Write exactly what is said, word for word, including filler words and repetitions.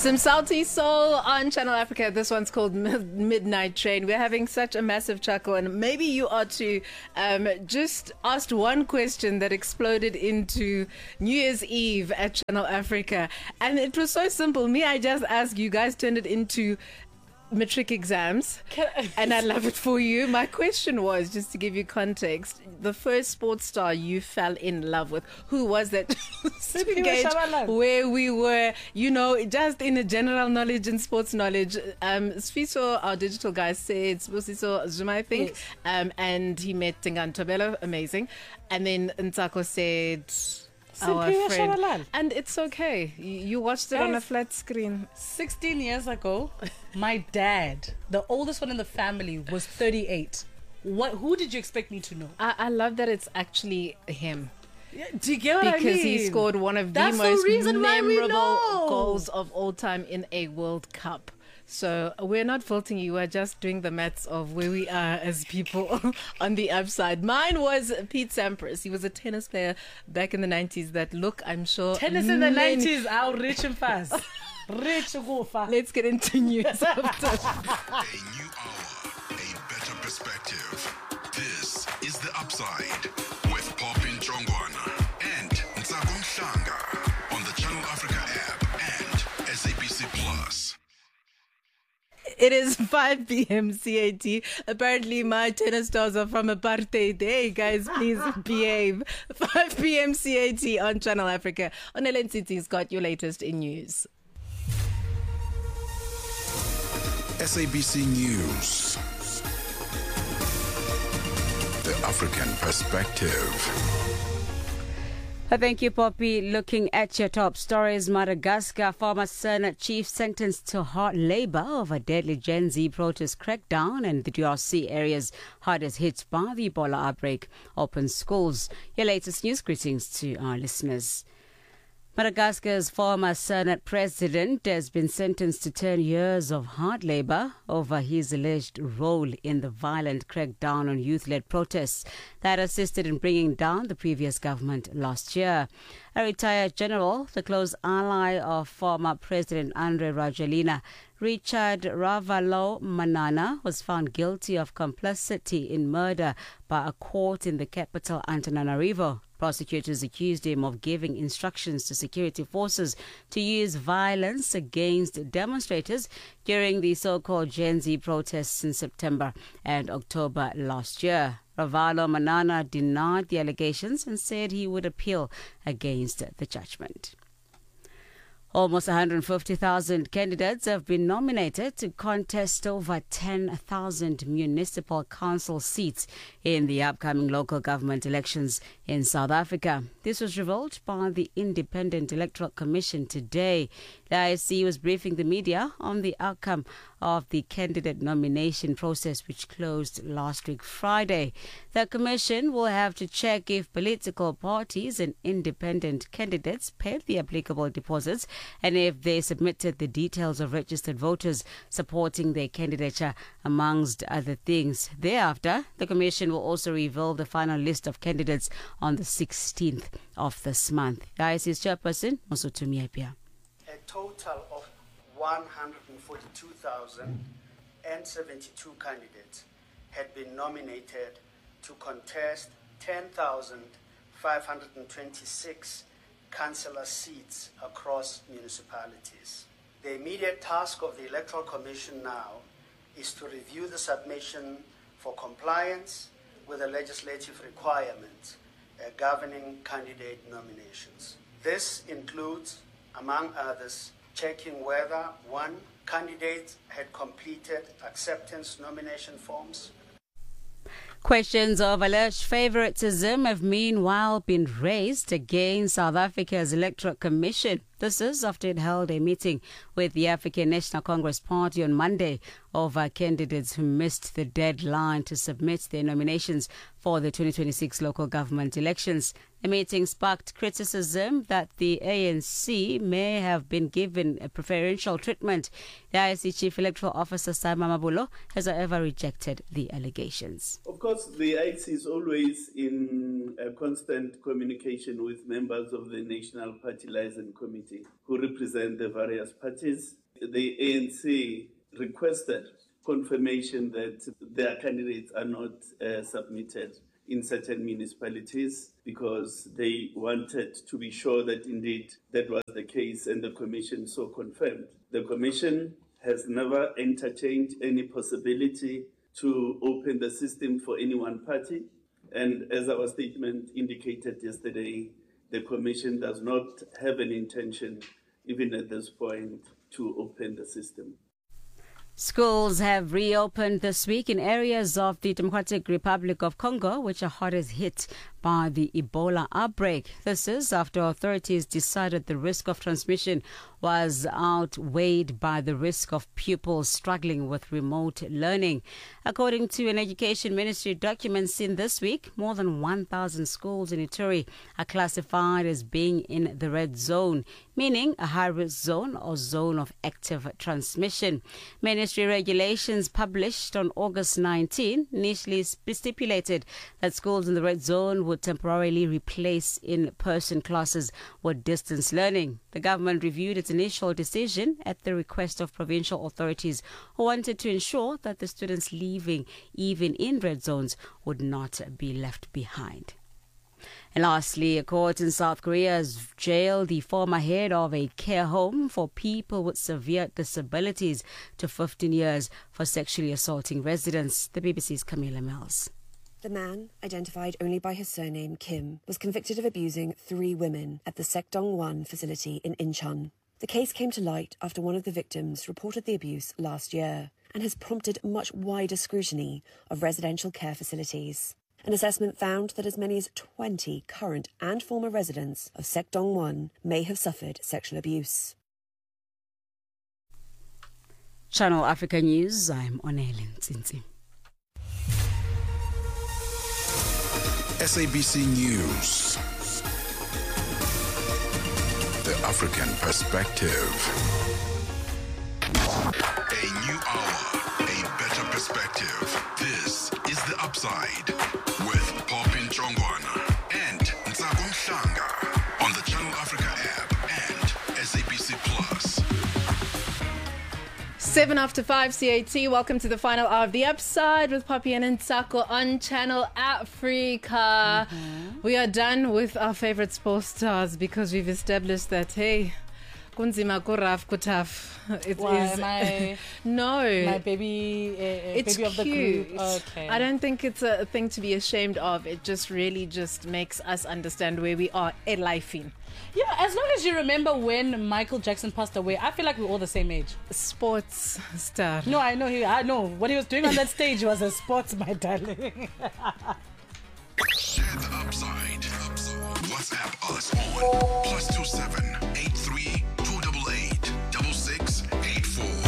Some Salty Soul on Channel Africa. This one's called Midnight Train. We're having such a massive chuckle, and maybe you are too. Um, just asked one question that exploded into New Year's Eve at Channel Africa, and it was so simple. Me, I just asked, you guys turned it into matric exams, and I love it for you. My question was, just to give you context, the first sports star you fell in love with, who was that? To gauge where we were, you know, just in a general knowledge and sports knowledge. Um, Sfiso, our digital guy, said Sfiso Zuma, I think, yes. um, and he met Tingan Tobelo, amazing. And then Ntako said, our friend. And it's okay. You watched it Guys, on a flat screen. sixteen years ago, my dad, the oldest one in the family, was thirty-eight. What? Who did you expect me to know? I, I love that it's actually him. Yeah, do you get what because I mean? Because he scored one of the That's most the reason memorable why we know. goals of all time in a World Cup. So we're not faulting you. We're just doing the maths of where we are as people on the upside. Mine was Pete Sampras. He was a tennis player back in the nineties that look, I'm sure... Tennis in the nineties, how rich and fast. Rich and go fast. Let's get into news after. A new hour, a better perspective. This is The Upside with Popin Chongwana and Nsagong Shanga on the Channel Africa app and S A B C Plus. It is five p.m. C A T. Apparently, my tennis stars are from apartheid. Hey, guys, please behave. five p.m. C A T on Channel Africa. Onelen City's got your latest in news. S A B C News. The African Perspective. Thank you, Poppy. Looking at your top stories, Madagascar former Senate chief sentenced to hard labor over deadly Gen Z protest crackdown, and the D R C areas hardest hit by the Ebola outbreak open schools. Your latest news greetings to our listeners. Madagascar's former Senate president has been sentenced to ten years of hard labor over his alleged role in the violent crackdown on youth-led protests that assisted in bringing down the previous government last year. A retired general, the close ally of former President Andre Rajoelina, Richard Ravalomanana, was found guilty of complicity in murder by a court in the capital Antananarivo. Prosecutors accused him of giving instructions to security forces to use violence against demonstrators during the so-called Gen Z protests in September and October last year. Ravalomanana denied the allegations and said he would appeal against the judgment. Almost one hundred fifty thousand candidates have been nominated to contest over ten thousand municipal council seats in the upcoming local government elections in South Africa. This was revealed by the Independent Electoral Commission today. The I E C was briefing the media on the outcome of the candidate nomination process, which closed last week Friday. The commission will have to check if political parties and independent candidates paid the applicable deposits and if they submitted the details of registered voters supporting their candidature, amongst other things. Thereafter, the commission will also reveal the final list of candidates on the sixteenth of this month. The I E C's chairperson, Mosotumi Apia. A total of one hundred forty-two thousand seventy-two candidates had been nominated to contest ten thousand five hundred twenty-six councillor seats across municipalities. The immediate task of the Electoral Commission now is to review the submission for compliance with the legislative requirements uh, governing candidate nominations. This includes, among others, checking whether, one, candidates had completed acceptance nomination forms. Questions of alleged favoritism have meanwhile been raised against South Africa's Electoral Commission. This is after it held a meeting with the African National Congress Party on Monday over candidates who missed the deadline to submit their nominations for the twenty twenty-six local government elections. The meeting sparked criticism that the A N C may have been given a preferential treatment. The I E C Chief Electoral Officer Simon Mabulo has however rejected the allegations. Of course, the I E C is always in a constant communication with members of the National Party Liaison Committee. committee who represent the various parties. The A N C requested confirmation that their candidates are not uh, submitted in certain municipalities because they wanted to be sure that indeed that was the case, and the Commission so confirmed. The Commission has never entertained any possibility to open the system for any one party, and as our statement indicated yesterday, the Commission does not have an intention, even at this point, to open the system. Schools have reopened this week in areas of the Democratic Republic of Congo, which are hardest hit by the Ebola outbreak. This is after authorities decided the risk of transmission was outweighed by the risk of pupils struggling with remote learning. According to an Education Ministry document seen this week, more than one thousand schools in Ituri are classified as being in the red zone, meaning a high-risk zone or zone of active transmission. Ministry regulations published on August nineteenth initially stipulated that schools in the red zone would temporarily replace in-person classes with distance learning. The government reviewed its initial decision at the request of provincial authorities who wanted to ensure that the students leaving even in red zones would not be left behind. And lastly, a court in South Korea has jailed the former head of a care home for people with severe disabilities to fifteen years for sexually assaulting residents. The B B C's Camilla Mills. The man, identified only by his surname Kim, was convicted of abusing three women at the Sekdong one facility in Incheon. The case came to light after one of the victims reported the abuse last year and has prompted much wider scrutiny of residential care facilities. An assessment found that as many as twenty current and former residents of Sekdong one may have suffered sexual abuse. Channel Africa News, I'm Onelin Tsinzi. S A B C News. The African Perspective. A new hour, a better perspective. This is The Upside with Popin Chongwana and Ntsako Mhlanga on the Channel Africa app and S A B C Plus. Seven after five C A T. Welcome to the final hour of The Upside with Poppy and Ntsako on Channel Africa. Mm-hmm. We are done with our favorite sports stars because we've established that, hey, kunzima kuraf kutaf. It Why is am I no my baby, uh, it's baby of the cute. group? Okay. I don't think it's a thing to be ashamed of. It just really just makes us understand where we are in life in. Yeah, as long as you remember when Michael Jackson passed away, I feel like we're all the same age. Sports star. No, I know he. I know what he was doing on that stage was a sports, my darling.